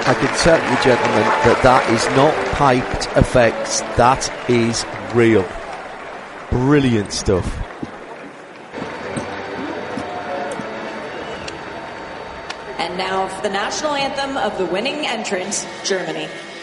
I can tell you, gentlemen, that is not piped effects. That is real. Brilliant stuff. And now for the national anthem of the winning entrant, Germany.